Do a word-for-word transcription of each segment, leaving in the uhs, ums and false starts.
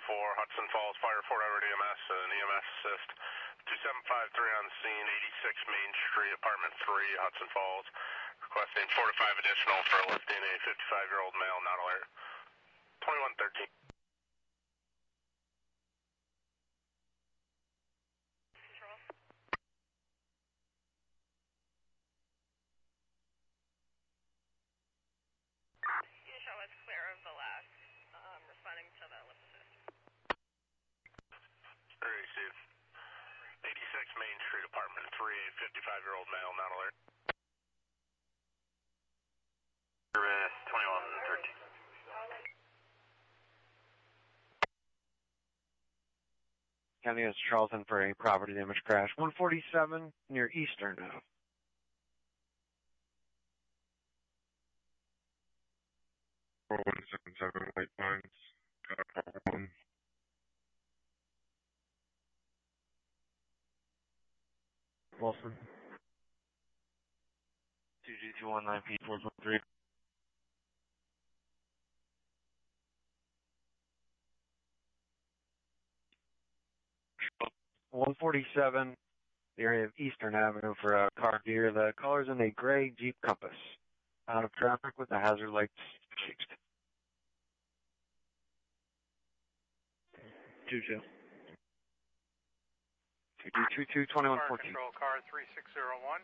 four, Hudson Falls Fire Fort Edward E M S and E M S assist. two seven five three on the scene, eighty-six Main Street, apartment three, Hudson Falls. Requesting four to five additional for lifting a fifty-five-year-old male, not alert. twenty-one thirteen. Show us clear of the last, um, responding to the lift assist. Received. eighty-six Main Street, apartment three, fifty-five-year-old male, not alert. twenty-one thirteen. County of Charlton for a property damage crash. one forty-seven near Eastern now. four one seven seven, White Pines, uh, one. Wilson. two G two one nine P four one three. one forty-seven, the area of Eastern Avenue for a car near the colors in a gray Jeep Compass. Out of traffic with the hazard lights fixed. two two. two two two two, twenty-one fourteen. Control car three six zero one.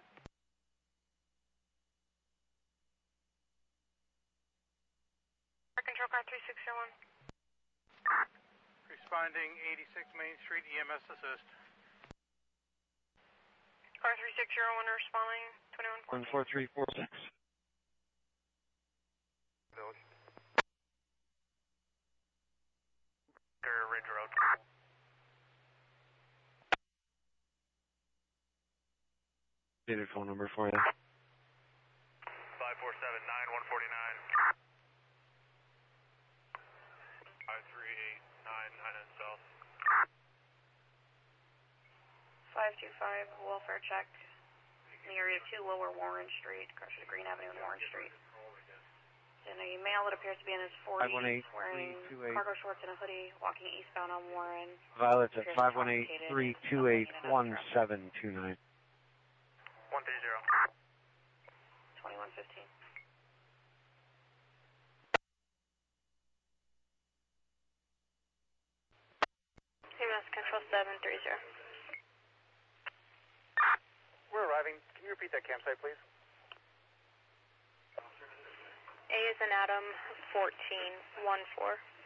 Control car three six zero one. Responding eighty-six Main Street, E M S assist. Car three six zero one responding, twenty-one fourteen. one four three four six. Village. Ridge Road. Stated phone number for you. five four seven nine one four nine. five three eight nine nine in south. five two five, welfare check. In the area of two Lower Warren Street, across the Green Avenue and Warren Street. And a male that appears to be in his forties, wearing cargo shorts and a hoodie, walking eastbound on Warren. Violet's at five one eight, three two eight, one seven two nine. one three zero. twenty-one fifteen. C M S Control seven three zero. We're arriving. Can you repeat that campsite, please? A is in Adam, fourteen one four.